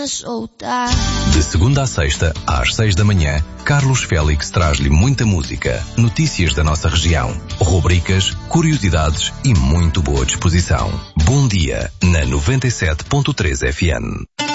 soltar. De segunda a sexta, às 6 da manhã, Carlos Félix traz-lhe muita música, notícias da nossa região, rubricas, curiosidades e muito boa disposição. Bom dia, na 97.3 FM.